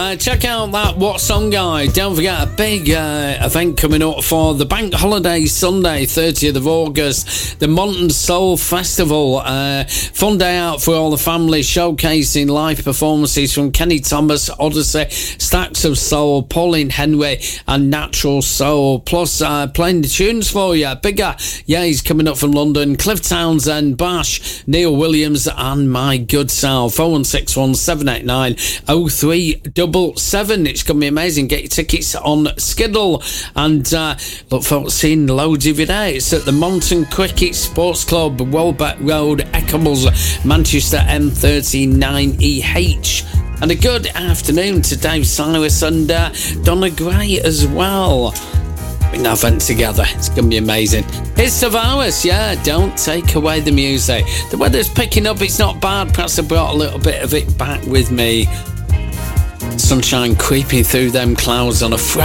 Check out that What Song Guide. Don't forget a big event coming up for the Bank Holiday Sunday, 30th of August, the Monton Soul Festival. Fun day out for all the family, showcasing live performances from Kenny Thomas, Odyssey, Stacks of Soul, Pauline Henry and Natural Soul, plus playing the tunes for you. Bigger, yeah, he's coming up from London, Cliff Townsend, Bash, Neil Williams and My Good Self. 0161789 0377. It's going to be amazing. Get your tickets on Skiddle and look forward to seeing loads of you there. It's at the Monton Cricket Sports Club, Welbeck Road, Eccles, Manchester M39EH. And a good afternoon to Dave Cyrus and Donna Gray as well. Bring that event together. It's going to be amazing. Here's Tavares, yeah, don't take away the music. The weather's picking up, it's not bad. Perhaps I brought a little bit of it back with me. Sunshine creeping through them clouds on a Friday.